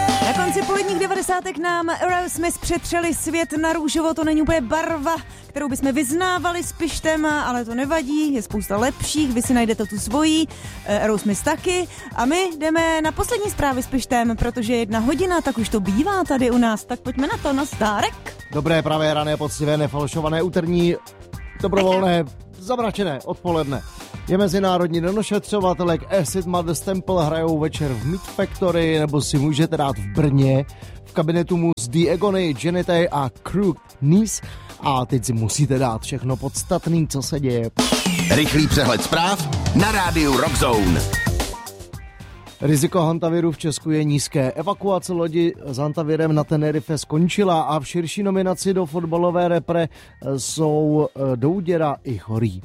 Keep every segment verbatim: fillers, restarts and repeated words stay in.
Na konci poledních devadesátek nám Aerosmith přetřeli svět na růžovo, to není úplně barva, kterou bychom vyznávali s Pištem, ale to nevadí, je spousta lepších, vy si najdete tu svojí, Aerosmith taky a my jdeme na poslední zprávy s Pištem, protože jedna hodina, tak už to bývá tady u nás, tak pojďme na to, na stárek. Dobré, pravé, rané, poctivé, nefalšované, úterní, dobrovolné, zamračené odpoledne. Je mezinárodní den ošetřovatelek, Acid Mother's Temple hrajou večer v Meat Factory, nebo si můžete dát v Brně, v kabinetu Mus The Agony, Genitay a Crooked Knees. A teď si musíte dát všechno podstatný, co se děje. Rychlý přehled zpráv na rádiu Rock Zone. Riziko hantaviru v Česku je nízké. Evakuace lodi s hantavirem na Tenerife skončila a v širší nominaci do fotbalové repre jsou Douděra i Chorý.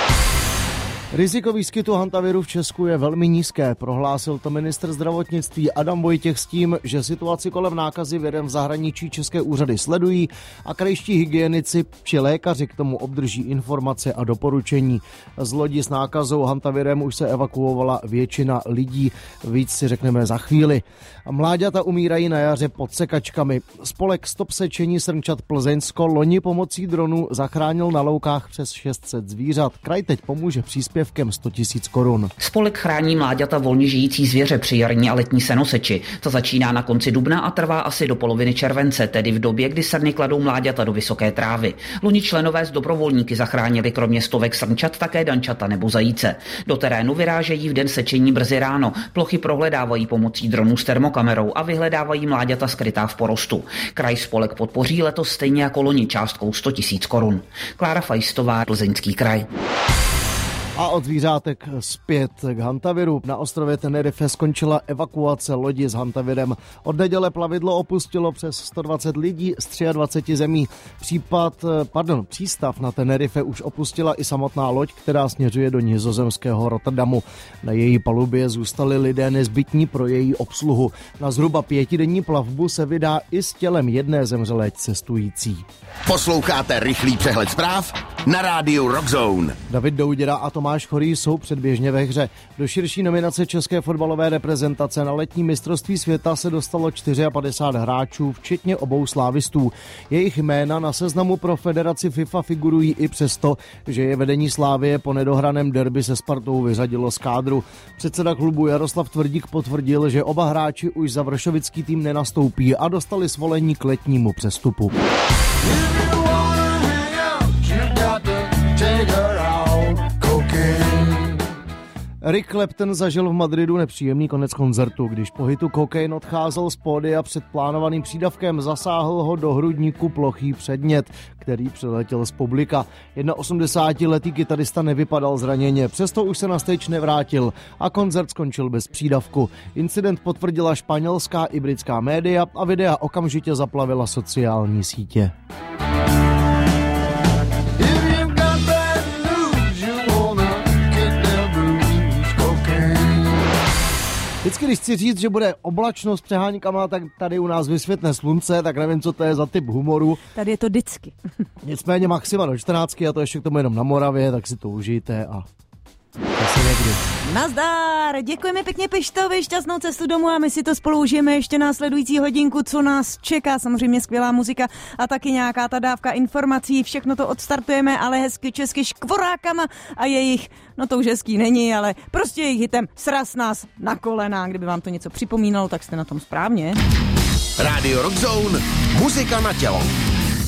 Riziko výskytu hantaviru v Česku je velmi nízké, prohlásil to ministr zdravotnictví Adam Vojtěch s tím, že situaci kolem nákazy virem v zahraničí české úřady sledují a krajští hygienici či lékaři k tomu obdrží informace a doporučení. Z lodi s nákazou hantavirem už se evakuovala většina lidí, víc si řekneme za chvíli. Mláďata umírají na jaře pod sekačkami. Spolek Stop sečení srnčat Plzeňsko loni pomocí dronů zachránil na loukách přes šest set zvířat. Kraj teď pomůže příspěvkem sto tisíc korun. Spolek chrání mláďata volně žijící zvěře při jarní a letní senoseči. To začíná na konci dubna a trvá asi do poloviny července, tedy v době, kdy srny kladou mláďata do vysoké trávy. Loni členové z dobrovolníky zachránili kromě stovek srnčat také dančata nebo zajíce. Do terénu vyrážejí v den sečení brzy ráno. Plochy prohledávají pomocí dronů s termokamerou a vyhledávají mláďata skrytá v porostu. Kraj spolek podpoří letos stejně jako loni částkou sto tisíc korun. Klára Fajstová, Plzeňský kraj. A od zvířátek zpět k hantaviru. Na ostrově Tenerife skončila evakuace lodi s hantavirem. Od neděle plavidlo opustilo přes sto dvacet lidí z dvacet tři zemí. Případ, pardon, přístav na Tenerife už opustila i samotná loď, která směřuje do nizozemského Rotterdamu. Na její palubě zůstali lidé nezbytní pro její obsluhu. Na zhruba pětidenní plavbu se vydá i s tělem jedné zemřelé cestující. Posloucháte rychlý přehled zpráv na rádiu Rock Zone. David Douděra a Tomáš Chorý jsou předběžně ve hře. Do širší nominace české fotbalové reprezentace na letní mistrovství světa se dostalo padesát čtyři hráčů, včetně obou slávistů. Jejich jména na seznamu pro federaci FIFA figurují i přesto, že je vedení Slávie po nedohraném derby se Spartou vyřadilo z kádru. Předseda klubu Jaroslav Tvrdík potvrdil, že oba hráči už za vršovický tým nenastoupí a dostali svolení k letnímu přestupu. Eric Clapton zažil v Madridu nepříjemný konec koncertu. Když po hitu Cocaine odcházel z pódia před plánovaným přídavkem, zasáhl ho do hrudníku plochý předmět, který přiletěl z publika. osmdesátiletý kytarista nevypadal zraněně, přesto už se na stage nevrátil a koncert skončil bez přídavku. Incident potvrdila španělská i britská média a videa okamžitě zaplavila sociální sítě. Vždycky, když chci říct, že bude oblačno s přeháňkama, tak tady u nás vysvětne slunce, tak nevím, co to je za typ humoru. Tady je to vždycky. Nicméně maxima do čtrnáctky a to ještě k tomu jenom na Moravě, tak si to užijte a zase někdy. Nazdar, děkujeme pěkně Pištovi, šťastnou cestu domů a my si to spolu užijeme ještě následující hodinku, co nás čeká, samozřejmě skvělá muzika a taky nějaká ta dávka informací, všechno to odstartujeme, ale hezky česky škvorákama a jejich, no to už hezký není, ale prostě jejich hitem Sraz nás na kolena, kdyby vám to něco připomínalo, tak jste na tom správně. Radio Rock Zone, muzika na tělo.